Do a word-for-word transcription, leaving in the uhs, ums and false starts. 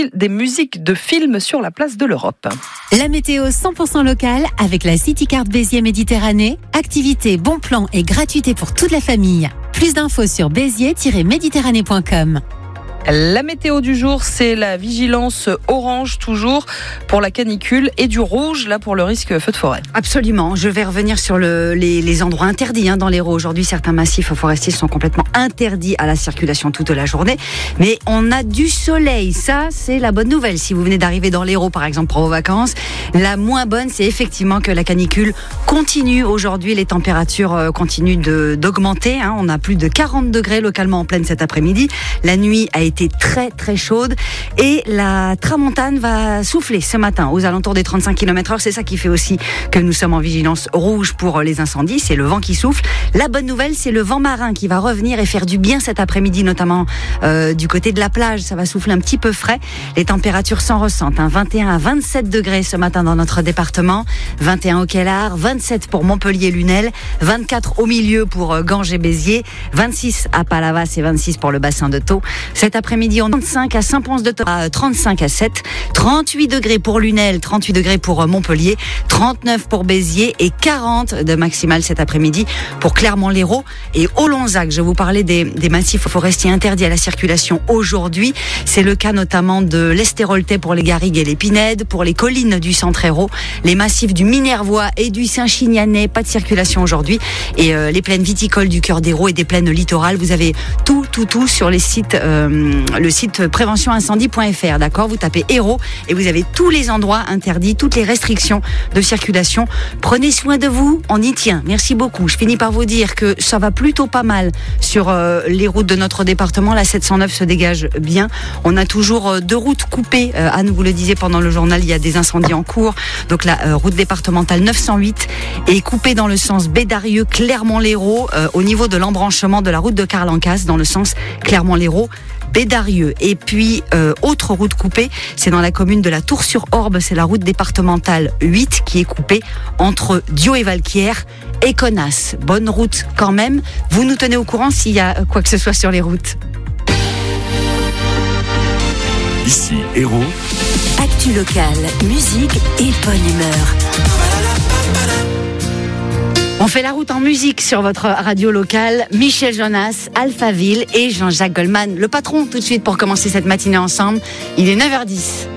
fil- des musiques de films sur la place de l'Europe. La météo cent pour cent locale avec la City Card Béziers Méditerranée. Activités, bons plans et gratuité pour toute la famille. Plus d'infos sur béziers tiret méditerranée point com. La météo du jour, c'est la vigilance orange toujours pour la canicule et du rouge là pour le risque feu de forêt. Absolument. Je vais revenir sur le, les, les endroits interdits hein, dans l'Hérault. Aujourd'hui, certains massifs forestiers sont complètement interdits à la circulation toute la journée. Mais on a du soleil. Ça, c'est la bonne nouvelle. Si vous venez d'arriver dans l'Hérault, par exemple, pour vos vacances, la moins bonne, c'est effectivement que la canicule continue. Aujourd'hui, les températures euh, continuent de, d'augmenter. Hein. On a plus de quarante degrés localement en pleine cet après-midi. La nuit a été très très chaude et la tramontane va souffler ce matin aux alentours des trente-cinq kilomètres heure. C'est ça qui fait aussi que nous sommes en vigilance rouge pour les incendies, c'est le vent qui souffle. La bonne nouvelle, c'est le vent marin qui va revenir et faire du bien cet après-midi, notamment euh, du côté de la plage. Ça va souffler un petit peu frais. Les températures s'en ressentent, hein. vingt et un à vingt-sept degrés ce matin dans notre département, vingt et un au Kellar, vingt-sept pour Montpellier-Lunel, vingt-quatre au milieu pour Ganges et Béziers, vingt-six à Palavas et vingt-six pour le bassin de Thau. Cet après-midi, on trente-cinq à Saint-Pons-de-Thau, trente-cinq à sept, trente-huit degrés pour Lunel, trente-huit degrés pour Montpellier, trente-neuf pour Béziers et quarante de maximale cet après-midi pour Clermont-Lérault et Olonzac. Je vous parlais des, des massifs forestiers interdits à la circulation aujourd'hui. C'est le cas notamment de l'Estéroltais pour les garrigues et les pinèdes, pour les collines du Centre-Hérault, les massifs du Minervois et du Saint-Chignanais, pas de circulation aujourd'hui, et euh, les plaines viticoles du cœur d'Hérault et des plaines littorales. Vous avez tout, tout, tout sur les sites euh, le site prévention incendie point f r, d'accord ? Vous tapez Hérault et vous avez tous les endroits interdits, toutes les restrictions de circulation. Prenez soin de vous, on y tient. Merci beaucoup. Je finis par vous dire que ça va plutôt pas mal sur euh, les routes de notre département. La sept cent neuf se dégage bien. On a toujours euh, deux routes coupées. Euh, Anne vous le disait pendant le journal, il y a des incendies en cours. Donc la euh, route départementale neuf cent huit est coupée dans le sens Bédarieux-Clermont-Lérault euh, au niveau de l'embranchement de la route de Carlancas dans le sens Clermont-Lérault. Bédarieux. Et puis, euh, autre route coupée, c'est dans la commune de la Tour-sur-Orbe, c'est la route départementale huit qui est coupée entre Dio et Valquières et Connasse. Bonne route quand même. Vous nous tenez au courant s'il y a quoi que ce soit sur les routes. Ici, Hérault. Actu locale, musique et bonne humeur. On fait la route en musique sur votre radio locale. Michel Jonas, Alphaville et Jean-Jacques Goldman. Le patron tout de suite pour commencer cette matinée ensemble. Il est neuf heures dix.